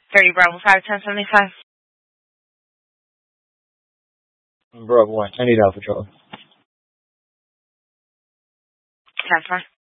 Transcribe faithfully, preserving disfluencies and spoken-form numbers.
thirty Bravo five ten seventy five. Bravo one. I need Alpha Charlie. Ten four.